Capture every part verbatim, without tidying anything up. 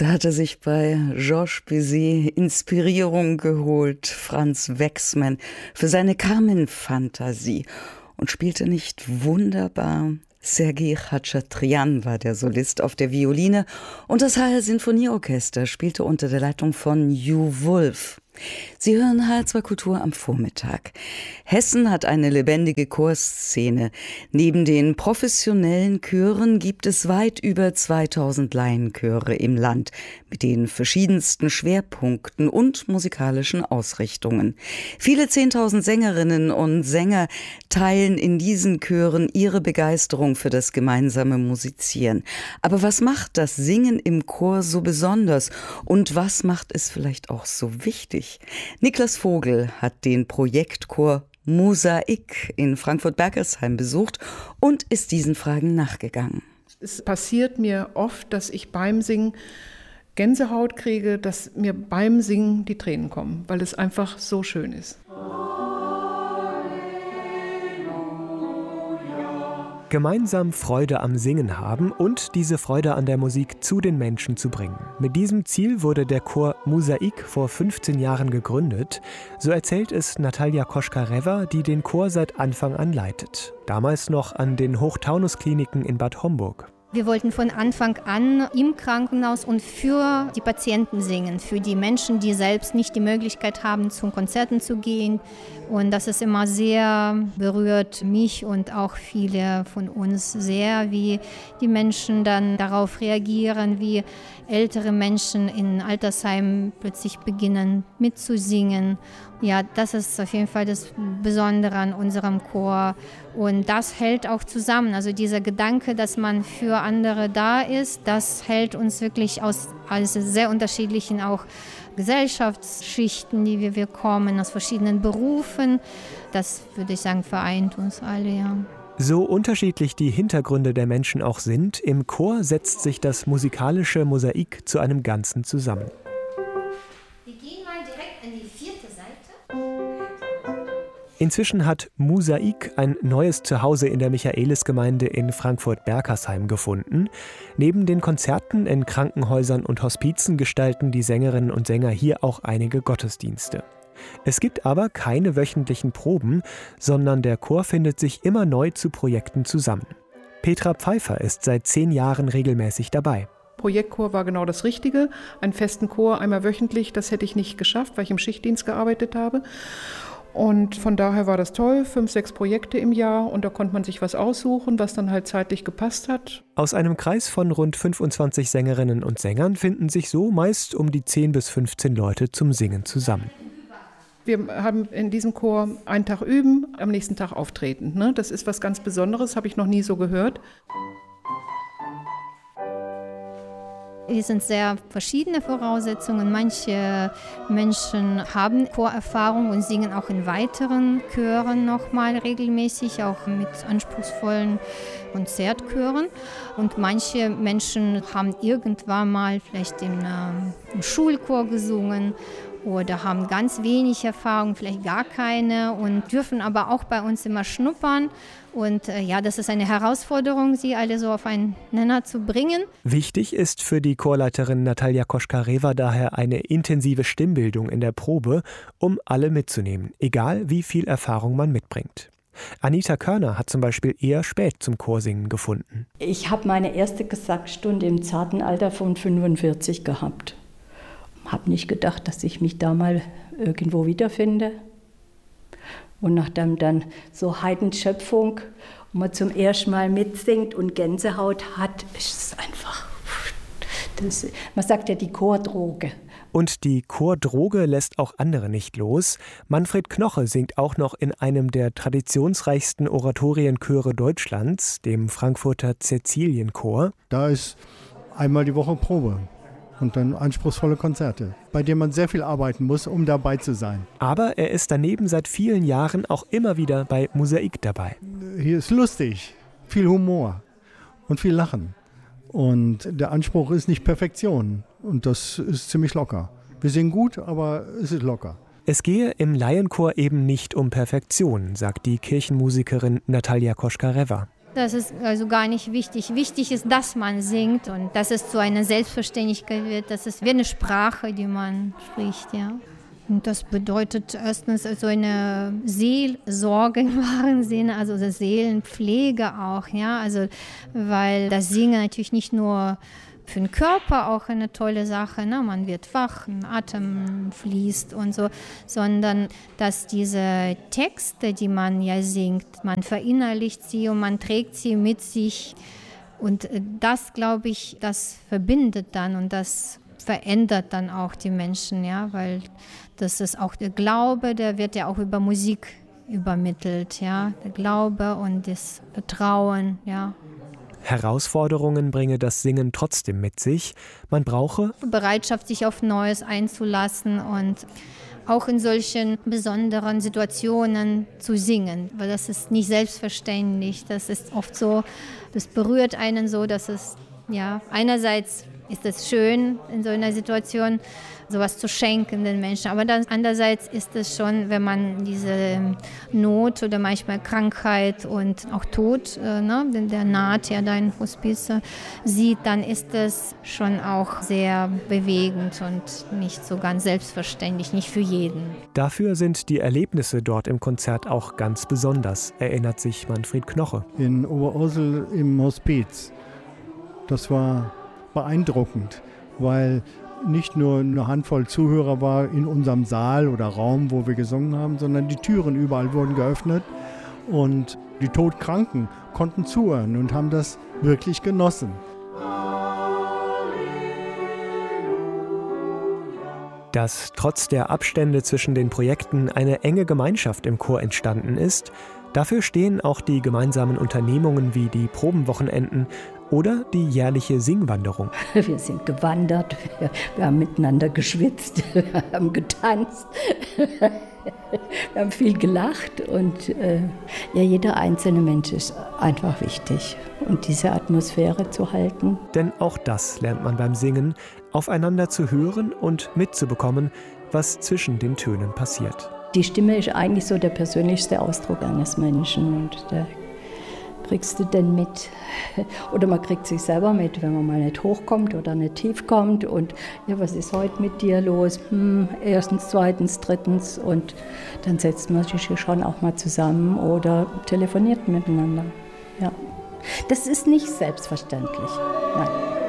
Da hat er sich bei Georges Bizet Inspirierung geholt, Franz Wexman, für seine Carmen-Fantasie und spielte nicht wunderbar. Sergei Khachaturian war der Solist auf der Violine und das H R Sinfonieorchester spielte unter der Leitung von Hugh Wolf. Sie hören H R zwei Kultur am Vormittag. Hessen hat eine lebendige Chorszene. Neben den professionellen Chören gibt es weit über zweitausend Laienchöre im Land mit den verschiedensten Schwerpunkten und musikalischen Ausrichtungen. Viele zehntausend Sängerinnen und Sänger teilen in diesen Chören ihre Begeisterung für das gemeinsame Musizieren. Aber was macht das Singen im Chor so besonders und was macht es vielleicht auch so wichtig? Niklas Vogel hat den Projektchor Mosaik in Frankfurt-Bergersheim besucht und ist diesen Fragen nachgegangen. Es passiert mir oft, dass ich beim Singen Gänsehaut kriege, dass mir beim Singen die Tränen kommen, weil es einfach so schön ist. Gemeinsam Freude am Singen haben und diese Freude an der Musik zu den Menschen zu bringen. Mit diesem Ziel wurde der Chor Mosaik vor fünfzehn Jahren gegründet. So erzählt es Natalia Koschkarewa, die den Chor seit Anfang an leitet. Damals noch an den Hochtaunus-Kliniken in Bad Homburg. Wir wollten von Anfang an im Krankenhaus und für die Patienten singen, für die Menschen, die selbst nicht die Möglichkeit haben, zu Konzerten zu gehen. Und das ist immer sehr berührt mich und auch viele von uns sehr, wie die Menschen dann darauf reagieren, wie ältere Menschen in Altersheimen plötzlich beginnen mitzusingen. Ja, das ist auf jeden Fall das Besondere an unserem Chor und das hält auch zusammen. Also dieser Gedanke, dass man für andere da ist, das hält uns wirklich aus also sehr unterschiedlichen auch Gesellschaftsschichten, die wir, wir kommen, aus verschiedenen Berufen. Das würde ich sagen, vereint uns alle, ja. So unterschiedlich die Hintergründe der Menschen auch sind, im Chor setzt sich das musikalische Mosaik zu einem Ganzen zusammen. Wir gehen mal direkt in die vierte Seite. Inzwischen hat Mosaik ein neues Zuhause in der Michaelisgemeinde in Frankfurt-Bergersheim gefunden. Neben den Konzerten in Krankenhäusern und Hospizen gestalten die Sängerinnen und Sänger hier auch einige Gottesdienste. Es gibt aber keine wöchentlichen Proben, sondern der Chor findet sich immer neu zu Projekten zusammen. Petra Pfeiffer ist seit zehn Jahren regelmäßig dabei. Projektchor war genau das Richtige. Einen festen Chor einmal wöchentlich, das hätte ich nicht geschafft, weil ich im Schichtdienst gearbeitet habe. Und von daher war das toll, fünf, sechs Projekte im Jahr und da konnte man sich was aussuchen, was dann halt zeitlich gepasst hat. Aus einem Kreis von rund fünfundzwanzig Sängerinnen und Sängern finden sich so meist um die zehn bis fünfzehn Leute zum Singen zusammen. Wir haben in diesem Chor einen Tag üben, am nächsten Tag auftreten. Ne? Das ist was ganz Besonderes, habe ich noch nie so gehört. Es sind sehr verschiedene Voraussetzungen. Manche Menschen haben Chorerfahrung und singen auch in weiteren Chören nochmal regelmäßig, auch mit anspruchsvollen Konzertchören. Und manche Menschen haben irgendwann mal vielleicht im, äh, im Schulchor gesungen oder haben ganz wenig Erfahrung, vielleicht gar keine und dürfen aber auch bei uns immer schnuppern. Und äh, ja, das ist eine Herausforderung, sie alle so auf einen Nenner zu bringen. Wichtig ist für die Chorleiterin Natalia Koschkarewa daher eine intensive Stimmbildung in der Probe, um alle mitzunehmen, egal wie viel Erfahrung man mitbringt. Anita Körner hat zum Beispiel eher spät zum Chorsingen gefunden. Ich habe meine erste Gesangsstunde im zarten Alter von fünfundvierzig gehabt. Habe nicht gedacht, dass ich mich da mal irgendwo wiederfinde. Und nachdem dann so Heidenschöpfung und man zum ersten Mal mitsingt und Gänsehaut hat, ist es einfach, das, man sagt ja die Chordroge. Und die Chordroge lässt auch andere nicht los. Manfred Knoche singt auch noch in einem der traditionsreichsten Oratorienchöre Deutschlands, dem Frankfurter Cäcilienchor. Da ist einmal die Woche Probe. Und dann anspruchsvolle Konzerte, bei denen man sehr viel arbeiten muss, um dabei zu sein. Aber er ist daneben seit vielen Jahren auch immer wieder bei Mosaik dabei. Hier ist lustig, viel Humor und viel Lachen. Und der Anspruch ist nicht Perfektion. Und das ist ziemlich locker. Wir singen gut, aber es ist locker. Es gehe im Laienchor eben nicht um Perfektion, sagt die Kirchenmusikerin Natalia Koschkarewa. Das ist also gar nicht wichtig. Wichtig ist, dass man singt und dass es zu einer Selbstverständlichkeit wird. Das ist wie eine Sprache, die man spricht, ja. Und das bedeutet erstens also eine Seelsorge im wahren Sinne, also eine Seelenpflege auch, ja. Also, weil das Singen natürlich nicht nur für den Körper auch eine tolle Sache, ne? Man wird wach, ein Atem fließt und so, sondern dass diese Texte, die man ja singt, man verinnerlicht sie und man trägt sie mit sich und das, glaube ich, das verbindet dann und das verändert dann auch die Menschen, ja, weil das ist auch der Glaube, der wird ja auch über Musik übermittelt, ja, der Glaube und das Vertrauen, ja. Herausforderungen bringe das Singen trotzdem mit sich. Man brauche Bereitschaft, sich auf Neues einzulassen und auch in solchen besonderen Situationen zu singen, weil das ist nicht selbstverständlich. Das ist oft so, das berührt einen so, dass es, ja, einerseits ist es schön, in so einer Situation sowas zu schenken den Menschen. Aber dann andererseits ist es schon, wenn man diese Not oder manchmal Krankheit und auch Tod, äh, ne, der naht ja dein Hospiz, äh, sieht, dann ist es schon auch sehr bewegend und nicht so ganz selbstverständlich, nicht für jeden. Dafür sind die Erlebnisse dort im Konzert auch ganz besonders, erinnert sich Manfred Knoche. In Oberursel im Hospiz. Das war beeindruckend, weil nicht nur eine Handvoll Zuhörer war in unserem Saal oder Raum, wo wir gesungen haben, sondern die Türen überall wurden geöffnet und die Todkranken konnten zuhören und haben das wirklich genossen. Dass trotz der Abstände zwischen den Projekten eine enge Gemeinschaft im Chor entstanden ist, dafür stehen auch die gemeinsamen Unternehmungen wie die Probenwochenenden oder die jährliche Singwanderung. Wir sind gewandert, wir, wir haben miteinander geschwitzt, wir haben getanzt, wir haben viel gelacht und äh, ja, jeder einzelne Mensch ist einfach wichtig. Und diese Atmosphäre zu halten. Denn auch das lernt man beim Singen, aufeinander zu hören und mitzubekommen, was zwischen den Tönen passiert. Die Stimme ist eigentlich so der persönlichste Ausdruck eines Menschen und da kriegst du denn mit. Oder man kriegt sich selber mit, wenn man mal nicht hochkommt oder nicht tief kommt und ja, was ist heute mit dir los? Hm, erstens, zweitens, drittens und dann setzt man sich schon auch mal zusammen oder telefoniert miteinander. Ja. Das ist nicht selbstverständlich. Nein.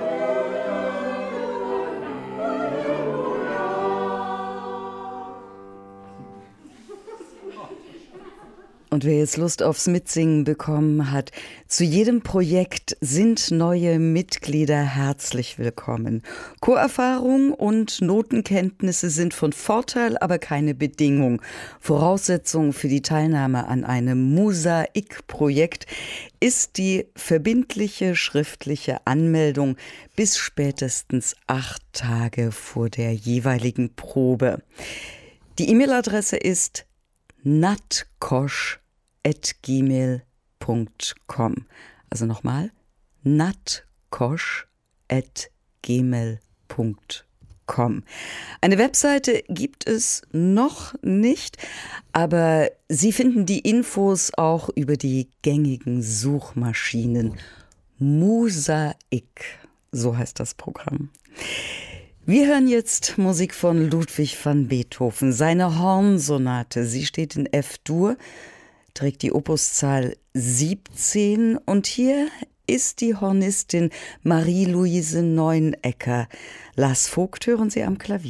Und wer jetzt Lust aufs Mitsingen bekommen hat, zu jedem Projekt sind neue Mitglieder herzlich willkommen. Chorerfahrung und Notenkenntnisse sind von Vorteil, aber keine Bedingung. Voraussetzung für die Teilnahme an einem Mosaik-Projekt ist die verbindliche schriftliche Anmeldung bis spätestens acht Tage vor der jeweiligen Probe. Die E-Mail-Adresse ist natkosch at gmail punkt com. Also nochmal, natkosch at gmail punkt com. Eine Webseite gibt es noch nicht, aber Sie finden die Infos auch über die gängigen Suchmaschinen. Mosaik, so heißt das Programm. Wir hören jetzt Musik von Ludwig van Beethoven, seine Hornsonate. Sie steht in F-Dur, trägt die Opuszahl siebzehn und hier ist die Hornistin Marie-Louise Neunecker. Lars Vogt hören Sie am Klavier.